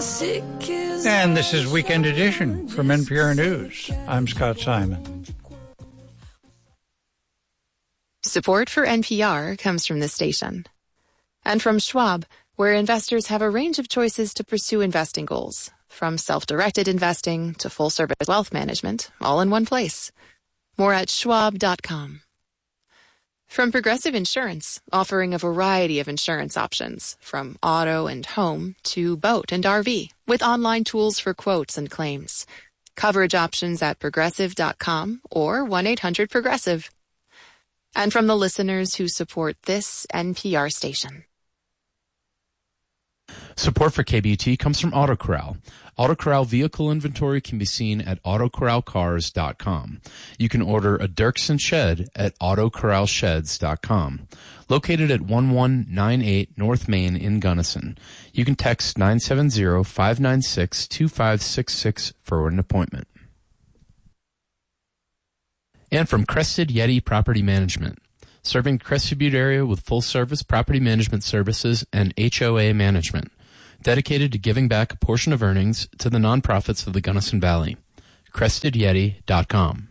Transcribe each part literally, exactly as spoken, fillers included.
And this is Weekend Edition from N P R News. I'm Scott Simon. Support for N P R comes from this station. And from Schwab, where investors have a range of choices to pursue investing goals, from self-directed investing to full-service wealth management, all in one place. More at schwab dot com. From Progressive Insurance, offering a variety of insurance options, from auto and home to boat and R V, with online tools for quotes and claims. Coverage options at progressive dot com or one eight hundred progressive. And from the listeners who support this N P R station. Support for K B U T comes from AutoCorral. AutoCorral vehicle inventory can be seen at auto corral cars dot com. You can order a Dirksen shed at auto corral sheds dot com. Located at one one nine eight North Main in Gunnison. You can text nine seven zero, five nine six, two five six six for an appointment. And from Crested Yeti Property Management. Serving the Crested Butte area with full-service property management services and H O A management. Dedicated to giving back a portion of earnings to the nonprofits of the Gunnison Valley. crested yeti dot com.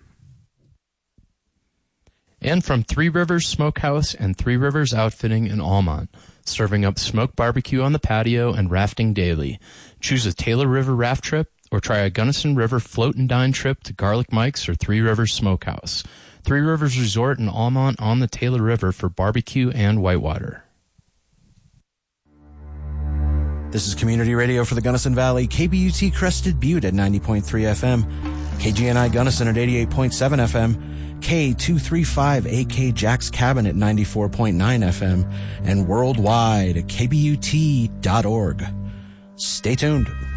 And from Three Rivers Smokehouse and Three Rivers Outfitting in Almont. Serving up smoked barbecue on the patio and rafting daily. Choose a Taylor River raft trip or try a Gunnison River float and dine trip to Garlic Mike's or Three Rivers Smokehouse. Three Rivers Resort in Almont on the Taylor River for barbecue and whitewater. This is Community Radio for the Gunnison Valley, K B U T Crested Butte at ninety point three F M, K G N I Gunnison at eighty-eight point seven F M, K two thirty-five A K Jack's Cabin at ninety-four point nine F M, and worldwide at K B U T dot org. Stay tuned.